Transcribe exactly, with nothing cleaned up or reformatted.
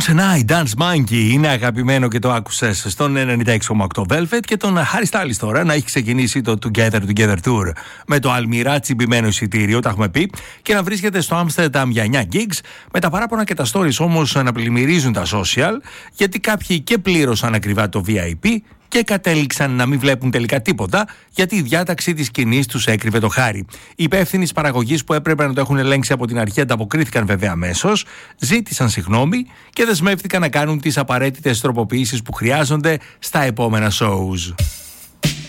Tonight, Dance Monkey είναι αγαπημένο και το άκουσες στον ενενήντα έξι κόμμα οκτώ Velvet, και τον Harry Styles τώρα να έχει ξεκινήσει το Together Together Tour με το αλμυρά τσιμπημένο εισιτήριο, τα έχουμε πει, και να βρίσκεται στο Άμστερνταμ για εννιά gigs, με τα παράπονα και τα stories όμως να πλημμυρίζουν τα social, γιατί κάποιοι και πλήρωσαν ακριβά το βι άι πι και κατέληξαν να μην βλέπουν τελικά τίποτα, γιατί η διάταξη της σκηνής τους έκρυβε το χάρι. Οι υπεύθυνοι της παραγωγής, που έπρεπε να το έχουν ελέγξει από την αρχή, ανταποκρίθηκαν βέβαια αμέσως, ζήτησαν συγγνώμη και δεσμεύτηκαν να κάνουν τις απαραίτητες τροποποιήσεις που χρειάζονται στα επόμενα shows.